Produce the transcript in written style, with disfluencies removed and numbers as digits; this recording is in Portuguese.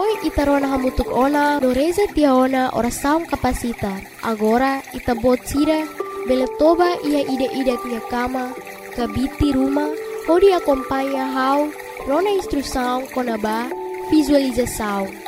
Foi itarona hamutuk ona no reza tiaona ora saung kapasita. Agora itabot sira beletoba ia ide-ide tia kama kabiti rumah. Hodi acompanha how rona instrução konaba visualização.